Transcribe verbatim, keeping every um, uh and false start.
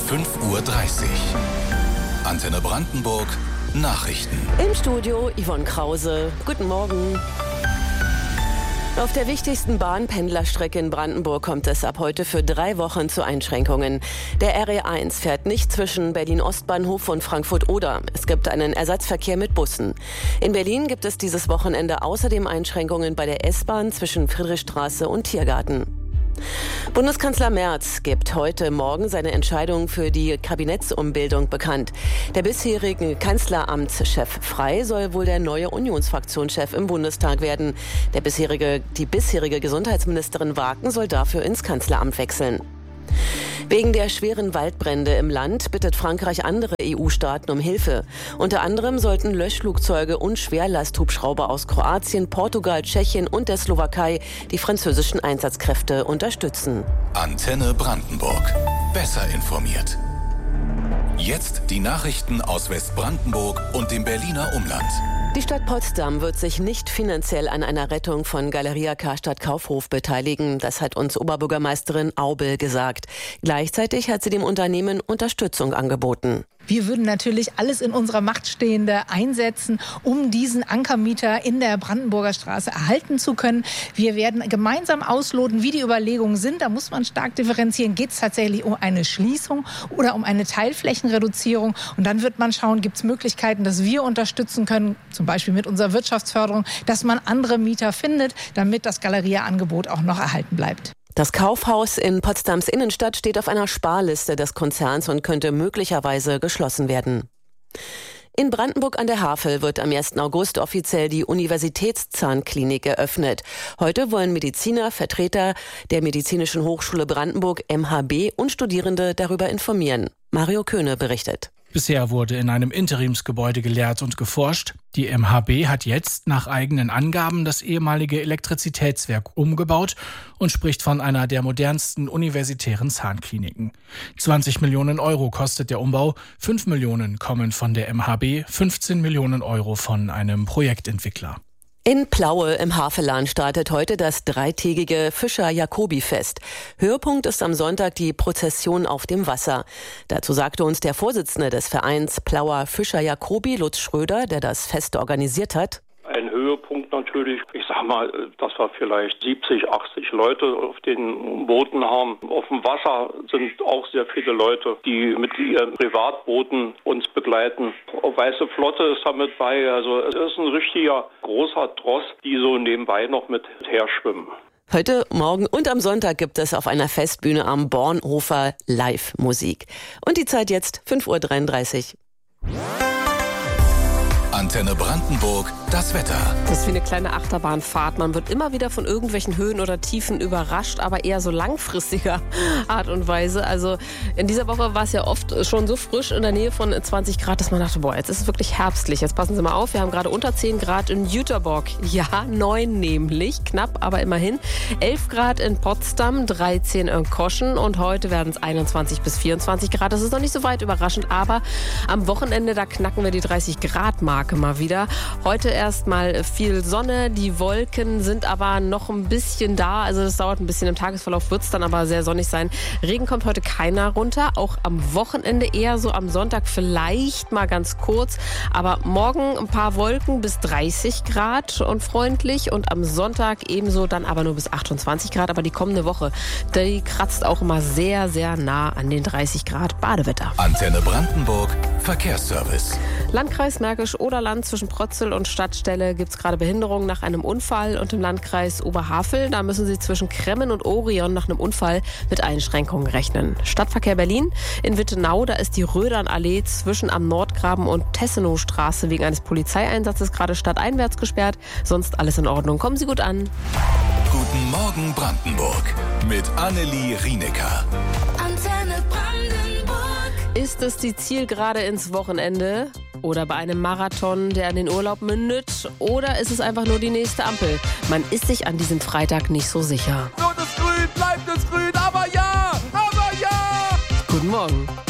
fünf Uhr dreißig. Antenne Brandenburg, Nachrichten. Im Studio Yvonne Krause. Guten Morgen. Auf der wichtigsten Bahnpendlerstrecke in Brandenburg kommt es ab heute für drei Wochen zu Einschränkungen. Der R E eins fährt nicht zwischen Berlin-Ostbahnhof und Frankfurt-Oder. Es gibt einen Ersatzverkehr mit Bussen. In Berlin gibt es dieses Wochenende außerdem Einschränkungen bei der S-Bahn zwischen Friedrichstraße und Tiergarten. Bundeskanzler Merz gibt heute Morgen seine Entscheidung für die Kabinettsumbildung bekannt. Der bisherige Kanzleramtschef Frey soll wohl der neue Unionsfraktionschef im Bundestag werden. Der bisherige, die bisherige Gesundheitsministerin Waken soll dafür ins Kanzleramt wechseln. Wegen der schweren Waldbrände im Land bittet Frankreich andere E U-Staaten um Hilfe. Unter anderem sollten Löschflugzeuge und Schwerlasthubschrauber aus Kroatien, Portugal, Tschechien und der Slowakei die französischen Einsatzkräfte unterstützen. Antenne Brandenburg. Besser informiert. Jetzt die Nachrichten aus Westbrandenburg und dem Berliner Umland. Die Stadt Potsdam wird sich nicht finanziell an einer Rettung von Galeria Karstadt Kaufhof beteiligen. Das hat uns Oberbürgermeisterin Aubel gesagt. Gleichzeitig hat sie dem Unternehmen Unterstützung angeboten. Wir würden natürlich alles in unserer Macht Stehende einsetzen, um diesen Ankermieter in der Brandenburger Straße erhalten zu können. Wir werden gemeinsam ausloten, wie die Überlegungen sind. Da muss man stark differenzieren. Geht es tatsächlich um eine Schließung oder um eine Teilflächenreduzierung? Und dann wird man schauen, gibt es Möglichkeiten, dass wir unterstützen können, zum Beispiel mit unserer Wirtschaftsförderung, dass man andere Mieter findet, damit das Galeria-Angebot auch noch erhalten bleibt. Das Kaufhaus in Potsdams Innenstadt steht auf einer Sparliste des Konzerns und könnte möglicherweise geschlossen werden. In Brandenburg an der Havel wird am ersten August offiziell die Universitätszahnklinik eröffnet. Heute wollen Mediziner, Vertreter der Medizinischen Hochschule Brandenburg M H B und Studierende darüber informieren. Mario Köhne berichtet. Bisher wurde in einem Interimsgebäude gelehrt und geforscht. Die M H B hat jetzt nach eigenen Angaben das ehemalige Elektrizitätswerk umgebaut und spricht von einer der modernsten universitären Zahnkliniken. zwanzig Millionen Euro kostet der Umbau, fünf Millionen kommen von der M H B, fünfzehn Millionen Euro von einem Projektentwickler. In Plaue im Havelland startet heute das dreitägige Fischer-Jacobi-Fest. Höhepunkt ist am Sonntag die Prozession auf dem Wasser. Dazu sagte uns der Vorsitzende des Vereins Plauer Fischer-Jacobi, Lutz Schröder, der das Fest organisiert hat. Ein Höhepunkt natürlich, ich sag mal, dass wir vielleicht siebzig, achtzig Leute auf den Booten haben. Auf dem Wasser sind auch sehr viele Leute, die mit ihren Privatbooten uns begleiten. Weiße Flotte ist da mit bei, also es ist ein richtiger großer Tross, die so nebenbei noch mit her schwimmen. Heute, morgen und am Sonntag gibt es auf einer Festbühne am Bornhofer Live-Musik. Und die Zeit jetzt fünf Uhr dreiunddreißig. Antenne Brandenburg, das Wetter. Das ist wie eine kleine Achterbahnfahrt. Man wird immer wieder von irgendwelchen Höhen oder Tiefen überrascht, aber eher so langfristiger Art und Weise. Also in dieser Woche war es ja oft schon so frisch in der Nähe von zwanzig Grad, dass man dachte, boah, jetzt ist es wirklich herbstlich. Jetzt passen Sie mal auf, wir haben gerade unter zehn Grad in Jüterbock. Ja, neun nämlich, knapp, aber immerhin. elf Grad in Potsdam, dreizehn in Koschen und heute werden es einundzwanzig bis vierundzwanzig Grad. Das ist noch nicht so weit überraschend, aber am Wochenende, da knacken wir die dreißig Grad Marke mal wieder. Heute erstmal viel Sonne, die Wolken sind aber noch ein bisschen da, also das dauert ein bisschen, im Tagesverlauf wird es dann aber sehr sonnig sein. Regen kommt heute keiner runter, auch am Wochenende eher so am Sonntag vielleicht mal ganz kurz, aber morgen ein paar Wolken bis dreißig Grad und freundlich und am Sonntag ebenso dann aber nur bis achtundzwanzig Grad, aber die kommende Woche, die kratzt auch immer sehr, sehr nah an den dreißig Grad Badewetter. Antenne Brandenburg, Verkehrsservice. Landkreis Märkisch-Oderland zwischen Protzel und Stadtstelle gibt es gerade Behinderungen nach einem Unfall und im Landkreis Oberhavel, da müssen Sie zwischen Kremmen und Orion nach einem Unfall mit Einschränkungen rechnen. Stadtverkehr Berlin in Wittenau, da ist die Rödernallee zwischen am Nordgraben und Tessenowstraße wegen eines Polizeieinsatzes gerade stadteinwärts gesperrt, sonst alles in Ordnung. Kommen Sie gut an. Guten Morgen Brandenburg mit Annelie Rienecker. Antenne Brandenburg. Ist es die Zielgerade ins Wochenende? Oder bei einem Marathon, der an den Urlaub mündet? Oder ist es einfach nur die nächste Ampel? Man ist sich an diesem Freitag nicht so sicher. Rot ist grün, bleibt es grün, aber ja, aber ja! Guten Morgen.